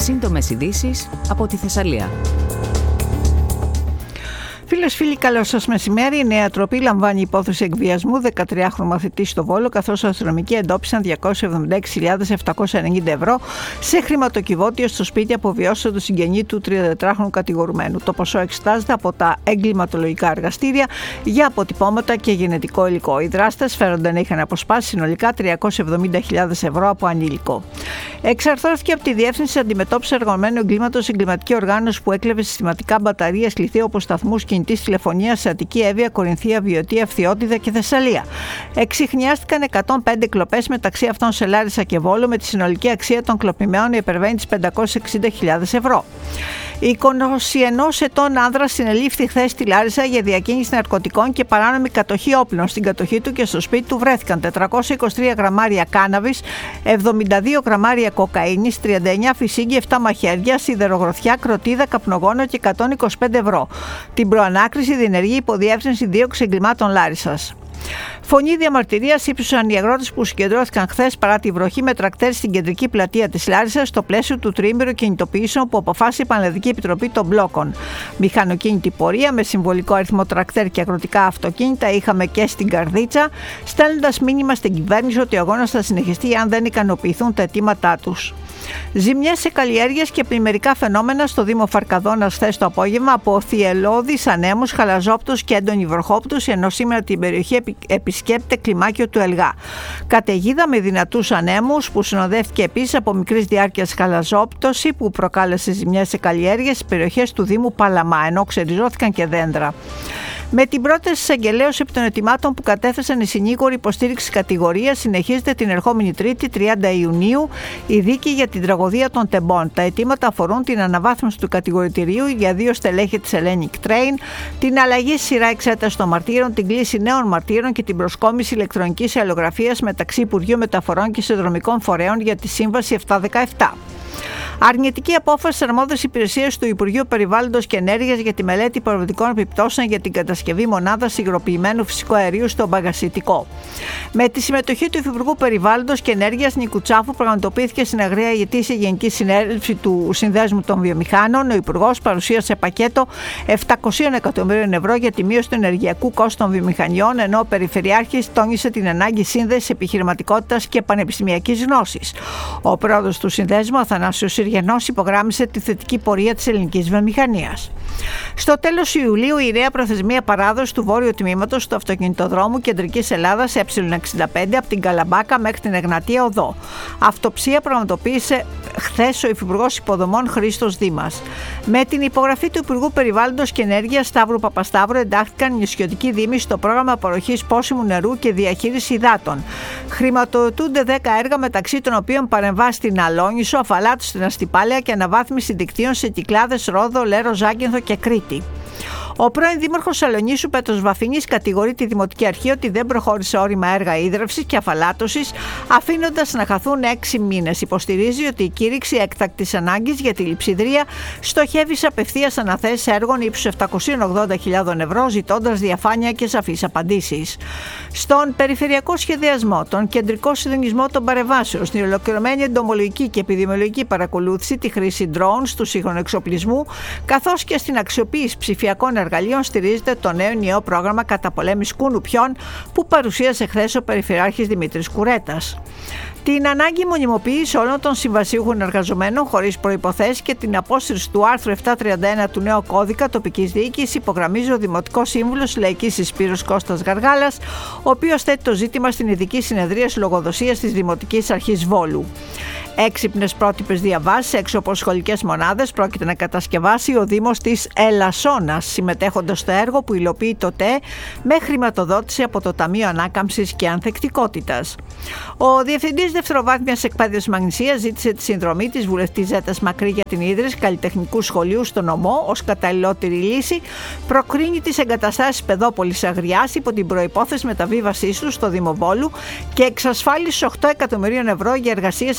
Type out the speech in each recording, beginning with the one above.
Σύντομες ειδήσεις από τη Θεσσαλία. Φίλες, φίλοι, καλό σας μεσημέρι. Η Νέα Τροπή λαμβάνει υπόθεση εκβιασμού 13χρονου μαθητή στο Βόλο, καθώς οι αστυνομικοί εντόπισαν 276.790 ευρώ σε χρηματοκιβώτιο στο σπίτι αποβιώσεως του συγγενή του 34χρονου κατηγορουμένου. Το ποσό εξετάζεται από τα εγκληματολογικά εργαστήρια για αποτυπώματα και γενετικό υλικό. Οι δράστες φέρονται να είχαν αποσπάσει συνολικά 370.000 ευρώ από ανήλικο. Εξαρθρώθηκε από τη Διεύθυνση Αντιμετώπισης Οργανωμένου Εγκλήματος εγκληματική οργάνωση που έκλεβε συστηματικά μπαταρίες λιθίου από σταθμούς κινητής τηλεφωνίας σε Αττική, Εύβοια, Κορινθία, Βιωτία, Φθιώτιδα και Θεσσαλία. Εξιχνιάστηκαν 105 κλοπές μεταξύ αυτών σε Λάρισα και Βόλο, με τη συνολική αξία των κλοπημαίων να υπερβαίνει τις 560.000 ευρώ. 21 ετών άνδρας συνελήφθη χθες στη Λάρισα για διακίνηση ναρκωτικών και παράνομη κατοχή όπλων. Στην κατοχή του και στο σπίτι του βρέθηκαν 423 γραμμάρια κάναβης, 72 γραμμάρια κοκαίνης, 39 φυσίγγι, 7 μαχαίρια, σιδερογροθιά, κροτίδα, καπνογόνο και 125 ευρώ. Την προανάκριση διενεργεί υποδιεύθυνση δίωξης εγκλημάτων Λάρισσας. Φωνή διαμαρτυρίας ύψωσαν οι αγρότες που συγκεντρώθηκαν χθες παρά τη βροχή με τρακτέρ στην κεντρική πλατεία της Λάρισσας στο πλαίσιο του τριήμερου κινητοποιήσεων που αποφάσισε η Πανελλαδική Επιτροπή των Μπλόκων. Μηχανοκίνητη πορεία με συμβολικό αριθμό τρακτέρ και αγροτικά αυτοκίνητα είχαμε και στην Καρδίτσα, στέλνοντας μήνυμα στην κυβέρνηση ότι ο αγώνας θα συνεχιστεί αν δεν ικανοποιηθούν τα αιτήματά τους. Ζημιές σε καλλιέργειες και πλημμυρικά φαινόμενα στο Δήμο Φαρκαδόνας χθες το απόγευμα από θυελλώδεις ανέμους, χαλαζόπτους και έντονη βροχόπτους, ενώ σήμερα την περιοχή επισκέπτεται κλιμάκιο του Ελγά. Καταιγίδα με δυνατούς ανέμους που συνοδεύτηκε επίσης από μικρής διάρκειας χαλαζόπτωση που προκάλεσε ζημιές σε καλλιέργειες στις περιοχές του Δήμου Παλαμά, ενώ ξεριζώθηκαν και δέντρα. Με την πρόταση της αγγελέως επί των ετοιμάτων που κατέθεσαν οι συνήγοροι υποστήριξης κατηγορίας, συνεχίζεται την ερχόμενη Τρίτη, 30 Ιουνίου, η δίκη για την τραγωδία των Τεμπών. Τα αιτήματα αφορούν την αναβάθμιση του κατηγορητηρίου για 2 στελέχη της Hellenic Train, την αλλαγή σειρά εξέταση των μαρτύρων, την κλίση νέων μαρτύρων και την προσκόμιση ηλεκτρονικής αλληλογραφίας μεταξύ Υπουργείου Μεταφορών και Συνδρομικών Φορέων για τη Σύμβαση 717. Αρνητική απόφαση της αρμόδιας υπηρεσίας του Υπουργείου Περιβάλλοντος και Ενέργειας για τη μελέτη περιβαλλοντικών επιπτώσεων για την κατασκευή μονάδας υγροποιημένου φυσικού αερίου στο Μπαγκασιτικό. Με τη συμμετοχή του Υφυπουργού Περιβάλλοντος και Ενέργειας Νίκου Τσάφου, πραγματοποιήθηκε στην αγραία ετήσια Γενική Συνέλευση του Συνδέσμου των Βιομηχάνων. Ο Υπουργός παρουσίασε πακέτο 700 εκατομμυρίων ευρώ για τη μείωση του ενεργειακού κόστου των βιομηχανιών, ενώ ο Περιφερειάρχης τόνισε την ανάγκη σύνδεσης επιχειρηματικότητας και πανεπιστημιακής γνώσης. Ο πρόεδρος του Συνδέσμου, Αθανάσιος Συριανός, υπογράμμισε τη θετική πορεία της ελληνικής βιομηχανίας. Στο τέλος Ιουλίου, η νέα προθεσμία παράδοση του βόρειου τμήματος του αυτοκινητοδρόμου Κεντρικής Ελλάδας Ε65 από την Καλαμπάκα μέχρι την Εγνατία Οδό. Αυτοψία πραγματοποίησε χθες ο Υφυπουργός Υποδομών Χρήστος Δήμας. Με την υπογραφή του Υπουργού Περιβάλλοντος και Ενέργειας Σταύρου Παπασταύρου εντάχθηκαν οι νησιωτικοί δήμοι στο πρόγραμμα παροχής πόσιμου νερού και διαχείριση υδάτων. Χρηματοδοτούνται 10 έργα, μεταξύ των οποίων παρεμβάσει στην Αλόνησο, Αφαλάτου στην Αστυπάλαια και αναβάθμιση δικτύων σε Κυκλάδες, Ρόδο, Λέρο, Ζάκυνθο και Κρήτη. Ο πρώην δήμαρχος Σαλονίσου Πέτρος Βαφινής κατηγορεί τη Δημοτική Αρχή ότι δεν προχώρησε όρημα έργα ίδρευσης και αφαλάτωσης, αφήνοντας να χαθούν 6 μήνες. Υποστηρίζει ότι η κήρυξη έκτακτης ανάγκης για τη λειψιδρία στοχεύει σε απευθείας αναθέσεις έργων ύψους 780.000 ευρώ, ζητώντας διαφάνεια και σαφείς απαντήσεις. Στον περιφερειακό σχεδιασμό, τον κεντρικό συντονισμό των παρεμβάσεων, στην ολοκληρωμένη εντομολογική και επιδημιολογική παρακολούθηση, τη χρήση drones, του σύγχρονου εξοπλισμού, καθώς και στην αξιοποίηση ψηφιακών εργαλείων, στηρίζεται το νέο ενιαίο πρόγραμμα καταπολέμησης κουνουπιών που παρουσίασε χθες ο Περιφερειάρχης Δημήτρης Κουρέτας. Την ανάγκη μονιμοποίηση όλων των συμβασίουχων εργαζομένων χωρίς προϋποθέσεις και την απόσυρση του άρθρου 731 του νέου κώδικα τοπικής διοίκησης υπογραμμίζει ο Δημοτικός Σύμβουλος Λαϊκής Εισπύρος Κώστας Γαργάλας, ο οποίος θέτει το ζήτημα στην ειδική συνεδρίαση λογοδοσίας της Δημοτικής Αρχής Βόλου. Έξυπνες πρότυπες διαβάσεις έξω από σχολικές μονάδες πρόκειται να κατασκευάσει ο Δήμος της Ελασσόνας, συμμετέχοντας στο έργο που υλοποιεί το ΤΕ με χρηματοδότηση από το Ταμείο Ανάκαμψης και Ανθεκτικότητας. Ο Διευθυντής Δευτεροβάθμιας Εκπαίδευσης Μαγνησίας ζήτησε τη συνδρομή της βουλευτής Ζέτας Μακρύ για την ίδρυση καλλιτεχνικού σχολείου στο νομό ως καταλληλότερη λύση. Προκρίνει τις εγκαταστάσεις Παιδόπολης Αγριάς υπό την προϋπόθεση μεταβίβασής του στο Δήμο Βόλου και εξασφάλιση 8 εκατομμυρίων ευρώ για εργασίες αποκατάστασης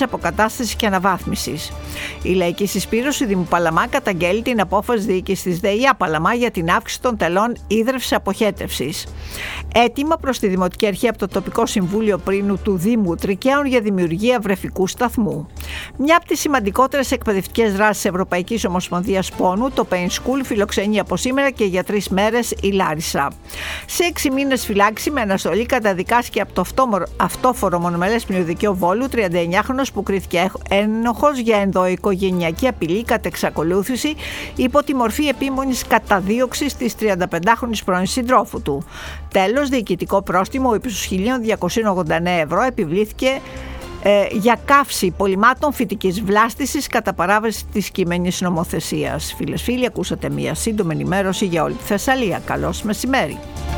αποκατάστασης και αναβάθμισης. Η Λαϊκή Συσπήρωση Δήμου Παλαμά καταγγέλει την απόφαση διοίκησης της ΔΕΙΑ Παλαμά για την αύξηση των τελών ίδρυυσης-αποχέτευσης. Έτοιμα προς τη Δημοτική Αρχή από το Τοπικό Συμβούλιο Πρίνου του Δήμου Τρικαίων για δημιουργία βρεφικού σταθμού. Μια από τις σημαντικότερες εκπαιδευτικές δράσεις της Ευρωπαϊκής Ομοσπονδίας Πόνου, το Pain School, φιλοξενεί από σήμερα και για 3 μέρες η Λάρισα. Σε 6 μήνες φυλάξη με αναστολή καταδικάστηκε από το αυτόφορο μονομελές ποινιοδικείο Βόλου 39χρονος που κρίθηκε ένοχος για ενδοοικογενειακή απειλή κατ' εξακολούθηση υπό τη μορφή επίμονης καταδίωξης της 35χρονης πρώην συντρόφου του. Τέλος, διοικητικό πρόστιμο ύψους 1.289 ευρώ επιβλήθηκε για καύση υπολειμμάτων φυτικής βλάστησης κατά παράβαση της κείμενης νομοθεσίας. Φίλες, φίλοι, ακούσατε μια σύντομη ενημέρωση για όλη τη Θεσσαλία. Καλώς μεσημέρι.